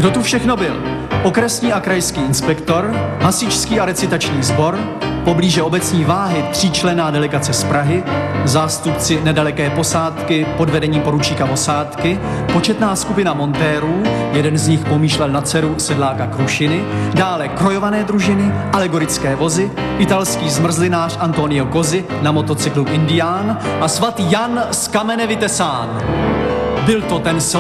Kdo tu všechno byl? Okresní a krajský inspektor, hasičský a recitační sbor, poblíže obecní váhy 3členná delegace z Prahy, zástupci nedaleké posádky pod vedením poručíka Osádky, početná skupina montérů, jeden z nich pomýšlel na dceru sedláka Krušiny, dále krojované družiny, alegorické vozy, italský zmrzlinář Antonio Cosi na motocyklu Indián a svatý Jan z kamene vytesán. Byl to ten